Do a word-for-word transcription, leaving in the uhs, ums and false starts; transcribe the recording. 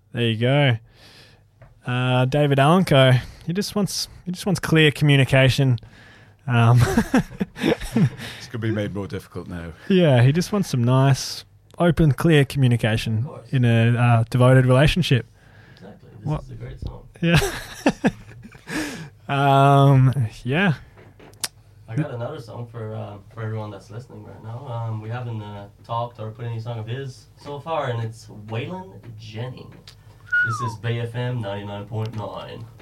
There you go. Uh, David Alenko. He just wants he just wants clear communication. Um, It's going to be made more difficult now. yeah, he just wants some nice, open, clear communication in a uh, devoted relationship. Exactly. This What? is a great song. Yeah. um. Yeah. I got another song for uh, for everyone that's listening right now. Um, we haven't uh, talked or put any song of his so far, and it's Waylon Jennings. This is B F M ninety-nine point nine.